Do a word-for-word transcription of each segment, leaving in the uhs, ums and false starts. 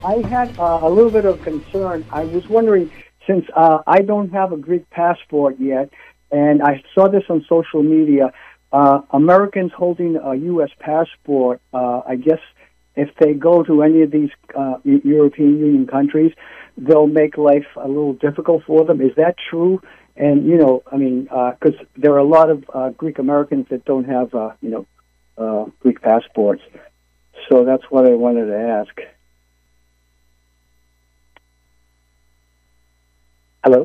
I had uh, a little bit of concern. I was wondering, since uh, I don't have a Greek passport yet, and I saw this on social media, uh, Americans holding a U S passport, uh, I guess if they go to any of these uh, European Union countries, they'll make life a little difficult for them. Is that true? And, you know, I mean, because uh, there are a lot of uh, Greek Americans that don't have, uh, you know, uh, Greek passports. So that's what I wanted to ask. Hello?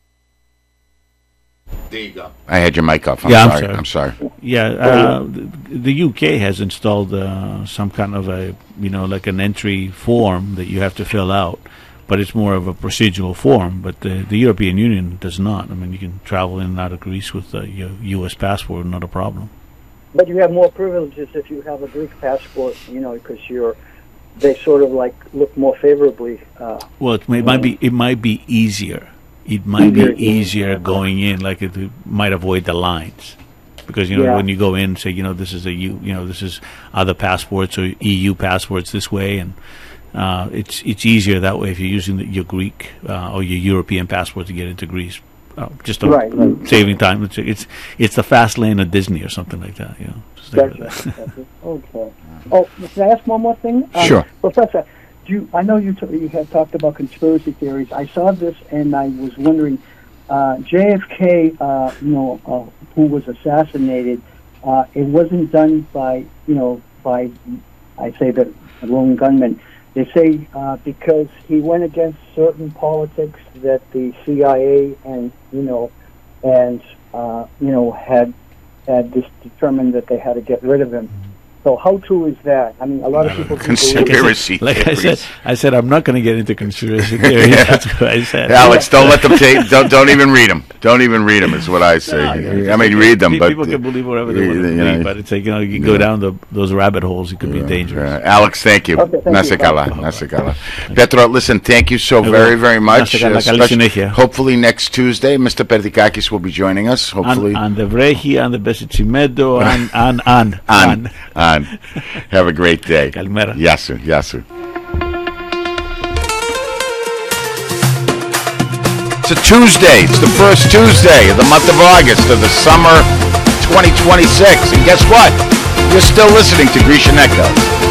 There you go. I had your mic off. I'm yeah, sorry. I'm sorry. I'm sorry. Yeah, uh, the, the U K has installed uh, some kind of a, you know, like an entry form that you have to fill out, but it's more of a procedural form. But the, the European Union does not. I mean, you can travel in and out of Greece with a U S passport, not a problem. But you have more privileges if you have a Greek passport, you know, because you're, they sort of like look more favorably. Uh, well, it, may, it might be it might be easier. It might be easier going in, like it, it might avoid the lines, because you know yeah. when you go in, say you know this is a U, you know this is other passports or E U passports this way, and uh, it's it's easier that way if you're using the, your Greek uh, or your European passport to get into Greece. Uh, just a, right, right. saving time. It's, it's it's the fast lane of Disney or something like that. You know. Gotcha, gotcha. Okay. Oh, can I ask one more thing? Um, sure, Professor. You, I know you, t- you had talked about conspiracy theories. I saw this and I was wondering, uh, J F K, uh, you know, uh, who was assassinated, uh, it wasn't done by, you know, by, I say the lone gunman. They say uh, because he went against certain politics that the C I A and, you know, and, uh, you know, had, had this determined that they had to get rid of him. So how true is that? I mean, a lot of people conspiracy. Like I said, I said I'm not going to get into conspiracy theories. That's what I said. Alex, don't let them take. Don't don't even read them. Don't even read them. Is what I say. No, I mean, read them, people but people can believe whatever they want to you believe. know, But it's like you know, you go yeah. down the, those rabbit holes. It could yeah, be dangerous. Yeah. Alex, thank you. Okay, thank Nasekala, you. Nasekala. Petro, listen, thank you so very, very much. Uh, especially- hopefully next Tuesday, Mister Perdikakis will be joining us. Hopefully, and the Vrehi and the Besicimedo and and and and and have a great day. Καλημέρα. Γεια σου, γεια σου. It's a Tuesday. It's the first Tuesday of the month of August of the summer twenty twenty-six. And guess what? You're still listening to Grecian Echoes.